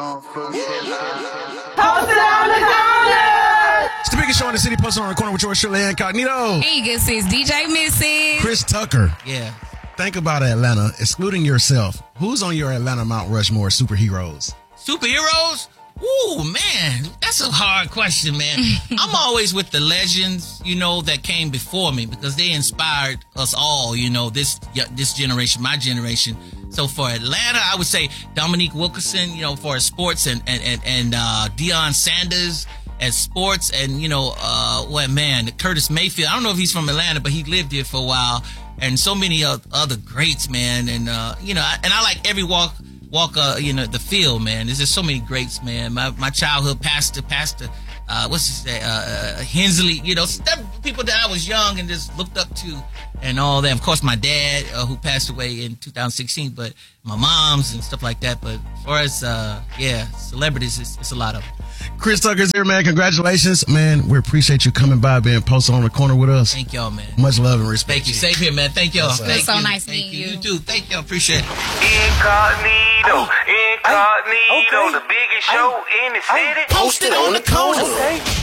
It's the biggest show in the city, posted on the corner with yours truly, Incognito. Hey, good sis, DJ Mrs. Chris Tucker. Yeah. Think about Atlanta, excluding yourself. Who's on your Atlanta Mount Rushmore superheroes? Superheroes? Ooh, man, that's a hard question, man. I'm always with the legends, that came before me because they inspired us all, this generation, my generation. So for Atlanta, I would say Dominique Wilkerson, for sports and Deion Sanders as sports and, Curtis Mayfield. I don't know if he's from Atlanta, but he lived here for a while. And so many other greats, man. And, and I like every walk, the field, man. There's just so many greats, man. My childhood pastor, Hensley, people that I was young and just looked up to and all that. Of course, my dad, who passed away in 2016, but my moms and stuff like that. But as far as, celebrities, it's a lot of them. Chris Tucker's here, man. Congratulations, man. We appreciate you coming by, being posted on the corner with us. Thank y'all, man. Much love and respect. Thank you. Same here, man. Thank y'all. It's so nice meeting you. You too. Thank y'all. Appreciate it. Incognito, the biggest show in the city. Posted on the corner.